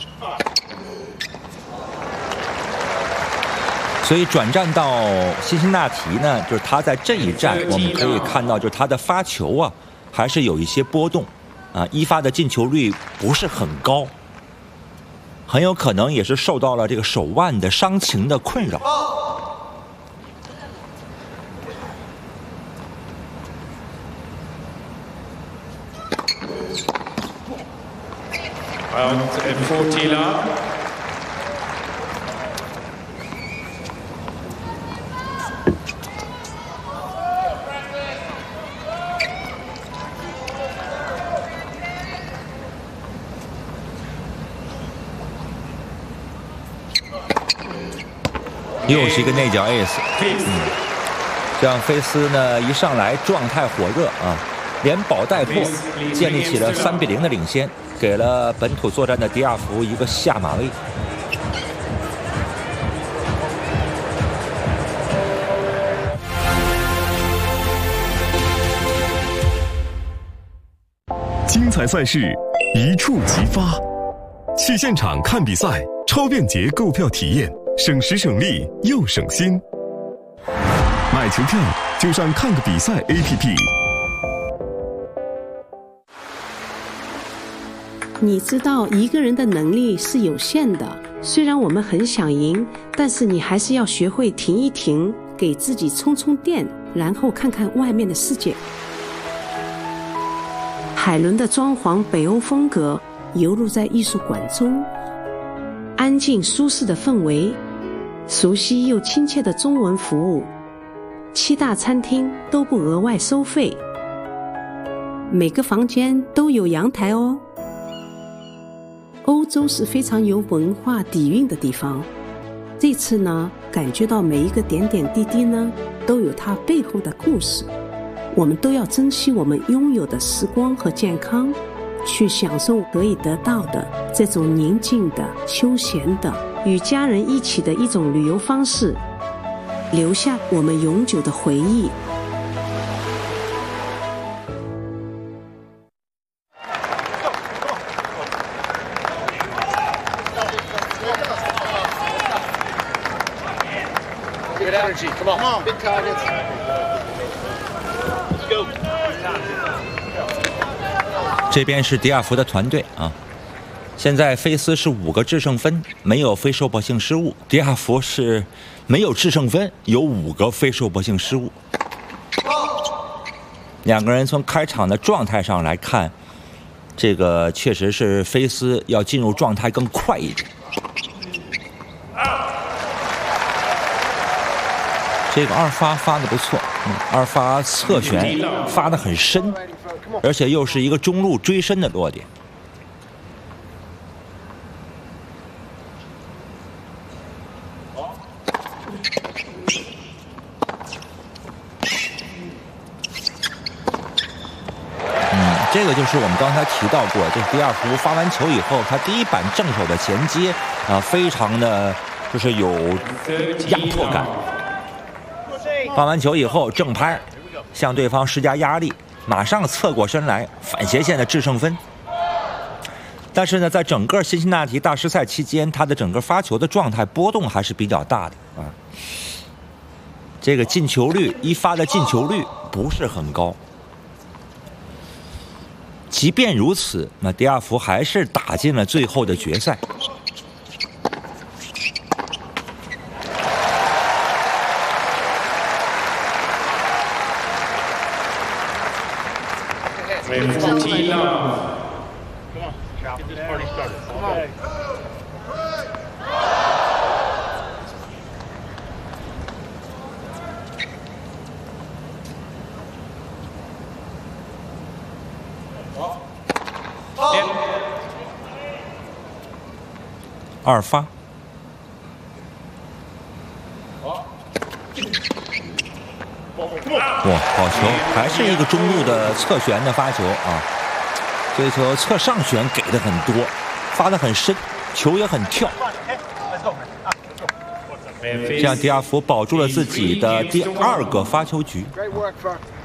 所以转战到辛辛那提呢，就是他在这一战，我们可以看到，就是他的发球啊，还是有一些波动，啊，一发的进球率不是很高，很有可能也是受到了这个手腕的伤情的困扰。又是一个内角 ace， 这样菲斯呢一上来状态火热啊，连保带破，建立起了3-0的领先，给了本土作战的迪亚福一个下马威。 精彩赛事一触即发，去现场看比赛，超便捷购票体验，省时省力又省心。买球票就上看个比赛 APP。 你知道一个人的能力是有限的，虽然我们很想赢，但是你还是要学会停一停，给自己充充电，然后看看外面的世界。海伦的装潢北欧风格犹如在艺术馆中，安静舒适的氛围，熟悉又亲切的中文服务，7大餐厅都不额外收费，每个房间都有阳台哦。欧洲是非常有文化底蕴的地方，这次呢，感觉到每一个点点滴滴呢，都有它背后的故事。我们都要珍惜我们拥有的时光和健康，去享受可以得到的这种宁静的、休闲的、与家人一起的一种旅游方式，留下我们永久的回忆。 Good energy. Come on. Big targets. Let's go. 这边是迪亚福的团队啊，现在菲斯是5个制胜分，没有非受迫性失误；迪亚福是没有制胜分，有5个非受迫性失误。两个人从开场的状态上来看，这个确实是菲斯要进入状态更快一点。这个2发发得不错，2发侧旋发得很深，而且又是一个中路追身的落点。这个就是我们刚才提到过，就是迪亚福发完球以后，他第一板正手的前接啊，非常的就是有压迫感。发完球以后正拍，向对方施加压力，马上侧过身来反斜线的制胜分。但是呢，在整个辛辛那提大师赛期间，他的整个发球的状态波动还是比较大的啊。这个进球率一发的进球率不是很高。即便如此，那迪亚福还是打进了最后的决赛。2发，哇，好球，还是一个中路的侧旋的发球啊！这球侧上旋给的很多，发的很深，球也很跳。这样迪亚福保住了自己的第2个发球局。